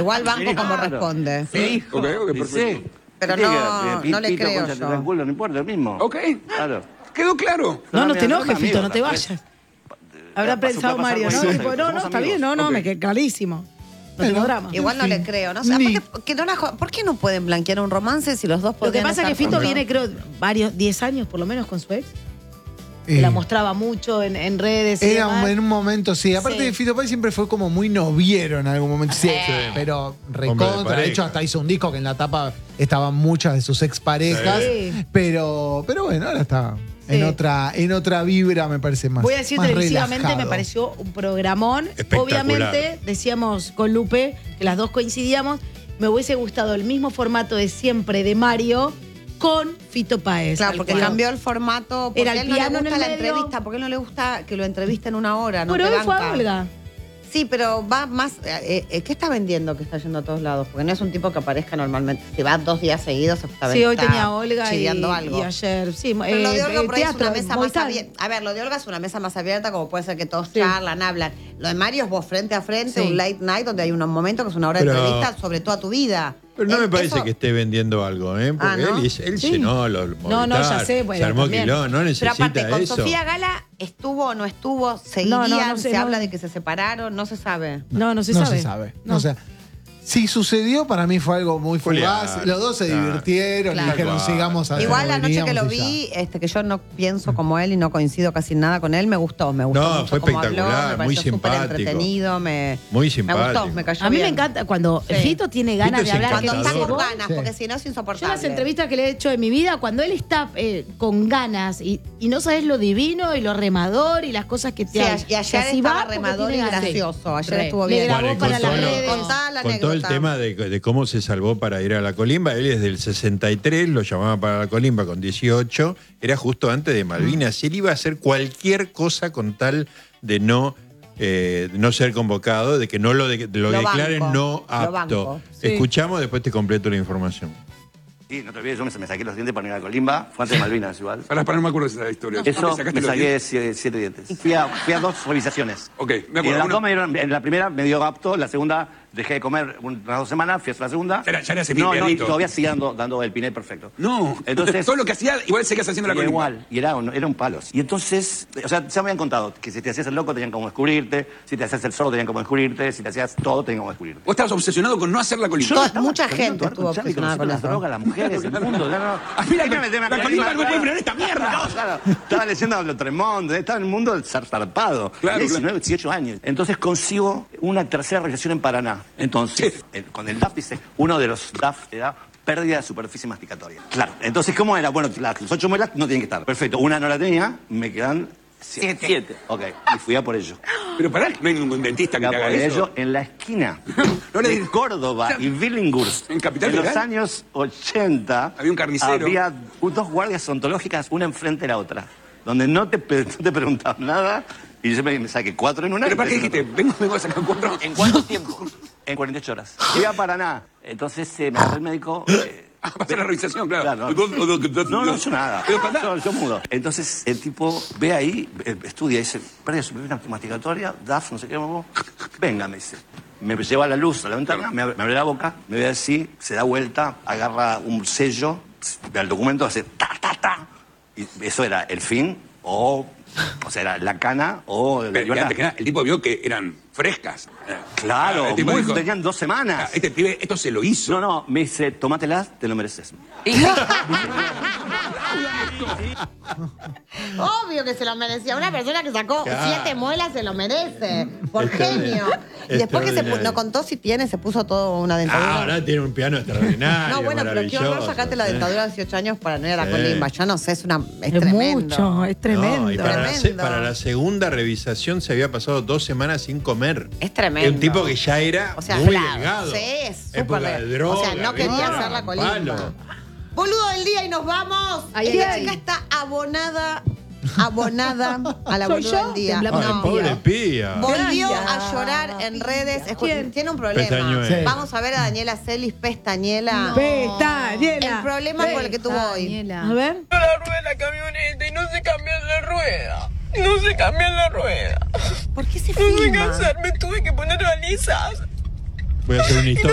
Igual banco como responde. Sí, perfecto. Pero no le creo yo. No importa, lo mismo. Ok, Claro. quedó claro. No te enojes, Fito, no te vayas. Habrá pensado Mario, ¿no? Tipo, no, está bien, no, me quedé clarísimo. No tengo drama. Igual no le creo, ¿no? O sea, ¿por qué no pueden blanquear un romance si los dos Lo que podrían pasa es que estar Fito juntos? viene, creo, 10 años por lo menos con su ex. La mostraba mucho en redes. Y demás. En un momento, sí. Aparte, Sí. Fito Páez siempre fue como muy noviero en algún momento. Sí, pero recontra. De hecho, hasta hizo un disco que en la tapa estaban muchas de sus exparejas. Sí. Pero bueno, ahora está en otra vibra, me parece más. Voy a decir más televisivamente, relajado. me pareció un programón. Espectacular. Obviamente, decíamos con Lupe, que las dos coincidíamos, me hubiese gustado el mismo formato de siempre de Mario con Fito Páez. Claro, porque cambió el formato. Porque Era a el él no le piano en gusta el la medio. entrevista. ¿Por qué no le gusta que lo entrevisten una hora? No Pero te hoy fue banca. a Olga. Sí, pero va más. ¿Qué está vendiendo que está yendo a todos lados? Porque no es un tipo que aparezca normalmente. Si va 2 días seguidos, Sí, hoy tenía Olga chiviando algo. y ayer. Sí, Pero lo de Olga por ahí es teatro, una mesa más Movistar. abierta. A ver, lo de Olga es una mesa más abierta, como puede ser que todos charlan, hablan. Lo de Mario es vos frente a frente, Sí. un late night donde hay unos momentos que es una hora de Pero- entrevista sobre toda tu vida. Pero no me parece Eso- que esté vendiendo algo, ¿eh? Porque ¿no? él Sí. llenó los No, ya Movistar, sé, bueno, se armó también. quilón, no Pero necesita aparte, con eso. Sofía Gala, ¿estuvo o no estuvo? ¿Seguían? no sé, ¿Se no. habla de que se separaron? No se sabe. No se No sabe. se sabe. No. O sea, si sucedió, para mí fue algo muy fugaz. Julián, Los dos se claro. divirtieron Claro. y dijeron, sigamos a Igual la noche que lo veníamos y vi, que yo no pienso como él y no coincido casi nada con él, me gustó No, mucho fue cómo habló, espectacular, me muy pareció súper simpático. entretenido, Muy me gustó, simpático. me cayó A mí bien. me encanta cuando Sí. Fito tiene ganas Fito de es hablar. que Cuando dice, está con vos- ganas, Sí. porque si no es Yo insoportable. las entrevistas que le he hecho en mi vida, cuando él está con ganas y no sabes lo divino y lo remador y las cosas que te Sí, hace. y ayer Así estaba va porque remador tiene y ganas. gracioso. Ayer Re. estuvo Le bien. grabó Bueno, y para con las todo lo- redes. Contá la Con todo el anécdota. tema de cómo se salvó para ir a la Colimba, él es del 63, lo llamaban para la Colimba con 18, era justo antes de Malvinas, y él iba a hacer cualquier cosa con tal de no ser convocado, de que no lo declaren banco, no lo apto. banco. Sí. Escuchamos, después te completo la información. Sí, no te olvides, yo me saqué los dientes para ir a Colimba, fue antes de Malvinas igual. Para, no me acuerdo de esa historia. Eso ¿Te sacaste me los saqué dientes? 7 dientes. Fui a 2 revisaciones. Ok, me Y en acuerdo. las dos me dieron, en la primera me dio apto, en la segunda dejé de comer unas 2 semanas, fui a la segunda. Ya era ese No, y pianito. todavía seguía dando el pinet perfecto. No, Entonces, todo lo que hacía, igual seguías haciendo la y Colimba. igual, y era un palo. Y entonces, o sea, ya me habían contado que si te hacías el loco tenían como descubrirte, si te hacías el sordo tenían como descubrirte, si te hacías todo tenían como descubrirte. Vos estabas obsesionado con no hacer la Colimba. Mucha gente estuvo obsesionada con las eso. drogas, las mujeres, el mundo. Ah, mira, la Colimba no me puede frenar esta mierda. No, claro. Estaba leyendo a Lotremont, estaba en el mundo del zarpado. Claro, 19, 18 años. Entonces consigo una tercera regresión en Paraná. Entonces, con el DAF dice, uno de los DAF era pérdida de superficie masticatoria. Claro. Entonces, ¿cómo era? Bueno, las 8 muelas no tienen que estar. Perfecto. Una no la tenía, me quedan 7. Ok. Y fui a por ello. Pero pará, no hay ningún dentista que Fui te a por haga eso. ello en la esquina No le de digas. Córdoba y Billinghurst. En Capital En los Federal. años 80 Había un carnicero. había 2 guardias ontológicas, una enfrente de la otra, donde no te preguntaban nada y yo me saqué 4 en una. Pero ¿para qué dijiste? Vengo a sacar 4. ¿En cuánto tiempo? En 48 horas. Fui a Paraná. Entonces me agarró el médico. Va a hacer la revisación, claro. No, yo nada. Yo mudo. Entonces el tipo ve ahí, estudia, dice, pérdida de superficie masticatoria, DAF, no sé qué, venga, me dice. Me lleva a la luz, a la ventana, me abre la boca, me ve así, se da vuelta, agarra un sello, ve al documento, hace ta, ta, ta. Y eso era el fin, o sea, era la cana o la Pero libertad. antes que nada, el tipo vio que eran frescas. Claro, El tipo dijo, tenían 2 semanas. Este pibe, esto se lo hizo. No, me dice, tómatelas, te lo mereces. Obvio que se lo merecía. Una persona que sacó Claro. 7 muelas se lo merece. Por genio. Y Extraordinario. después que no contó si tiene, se puso todo una dentadura. Ahora tiene un piano extraordinario. No, bueno, pero qué horror maravilloso, sacarte la ¿sí? dentadura de 18 años para no ir a la Sí. Colimba. Yo no sé, es Es tremendo. mucho, es tremendo. No, y Tremendo. para la segunda revisación se había pasado 2 semanas sin comer. Es tremendo. Un tipo que ya era O sea, muy claro, delgado. sí, es Época súper de de- droga, o sea, no quería ¿viste? hacer la Colimba. Palo. Boludo del día y nos vamos. Ay, Y la ay, chica ay. está abonada a la ¿Soy boluda yo? del día. Temblamos Ay, No. pobre pía. Volvió Gracias. a llorar en redes. ¿Quién? Tiene un problema. Pestañuela. Sí. Vamos a ver a Daniela Celis Pestañela. Pestañela. El problema por el que tuvo hoy. A ver. La rueda de la camioneta y no se cambia la rueda. No se cambia la rueda. ¿Por qué se No sé qué filma? hacer, me tuve que poner balizas. Voy a hacer una historia.